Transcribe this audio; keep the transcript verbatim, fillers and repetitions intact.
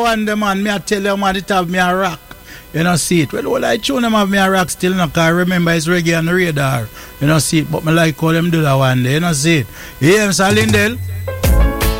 one them man, me I tell you man, it have me a rock. You know see it. Well, all I tune them have me a rock still, no, cause remember it's reggae on the radar. You know see it, but me like how them do that one day, you know see it. You hear me, Sir Lindell?